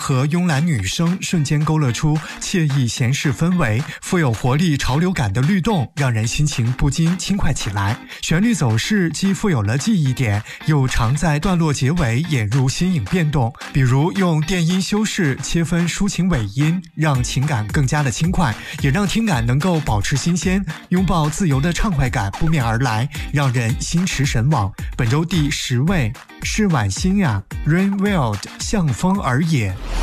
和慵懒女声瞬间勾勒出惬意闲适氛围，富有活力潮流感的律动让人心情不禁轻快起来。旋律走势既富有了记忆点，又常在段落结尾引入新颖变动，比如用电音修饰切分抒情尾音，让情感更加的轻快，也让听感能够保持新鲜。拥抱自由的畅快感扑面而来，让人心驰神往。本周第10位是晚星呀 Rain Wild 向风而野。